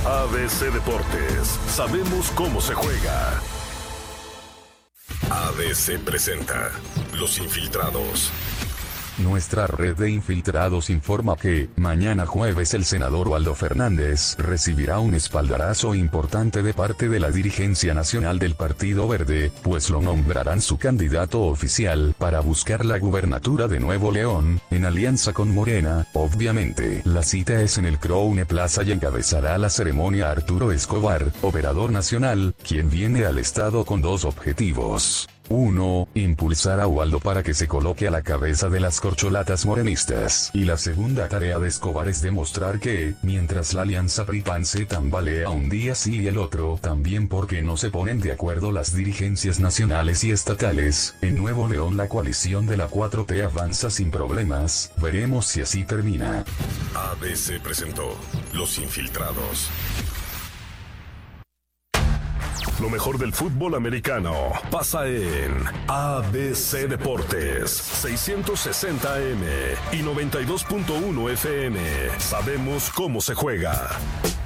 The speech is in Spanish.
ABC Deportes, sabemos cómo se juega. ABC presenta Los Infiltrados. Nuestra red de infiltrados informa que, mañana jueves el senador Waldo Fernández recibirá un espaldarazo importante de parte de la dirigencia nacional del Partido Verde, pues lo nombrarán su candidato oficial para buscar la gubernatura de Nuevo León, en alianza con Morena. Obviamente, la cita es en el Crowne Plaza y encabezará la ceremonia Arturo Escobar, operador nacional, quien viene al estado con dos objetivos. 1. Impulsar a Waldo para que se coloque a la cabeza de las corcholatas morenistas. Y la segunda tarea de Escobar es demostrar que, mientras la alianza PRI-PAN se tambalea un día sí y el otro, también porque no se ponen de acuerdo las dirigencias nacionales y estatales, en Nuevo León la coalición de la 4T avanza sin problemas. Veremos si así termina. ABC presentó Los Infiltrados. Lo mejor del fútbol americano pasa en ABC Deportes, 660 AM y 92.1 FM. Sabemos cómo se juega.